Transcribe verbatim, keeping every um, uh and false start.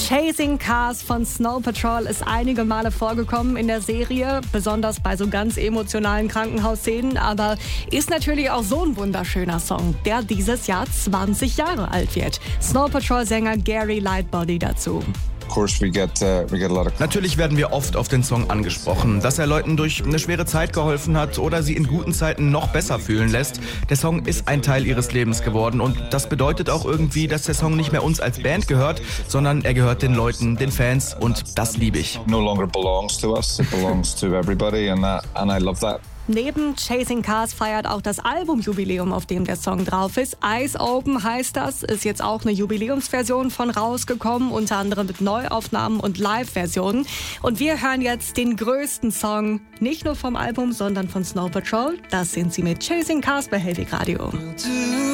Chasing Cars von Snow Patrol ist einige Male vorgekommen in der Serie, besonders bei so ganz emotionalen Krankenhausszenen, aber ist natürlich auch so ein wunderschöner Song, der dieses Jahr zwanzig Jahre alt wird. Snow Patrol-Sänger Gary Lightbody dazu. Natürlich werden wir oft auf den Song angesprochen, dass er Leuten durch eine schwere Zeit geholfen hat oder sie in guten Zeiten noch besser fühlen lässt. Der Song ist ein Teil ihres Lebens geworden und das bedeutet auch irgendwie, dass der Song nicht mehr uns als Band gehört, sondern er gehört den Leuten, den Fans und das liebe ich. No longer belongs to us, it belongs to everybody and, that, and I love that. Neben Chasing Cars feiert auch das Albumjubiläum, auf dem der Song drauf ist. Eyes Open heißt das, ist jetzt auch eine Jubiläumsversion von rausgekommen, unter anderem mit Neuaufnahmen und Live-Versionen. Und wir hören jetzt den größten Song, nicht nur vom Album, sondern von Snow Patrol. Das sind sie mit Chasing Cars bei Hellweg Radio.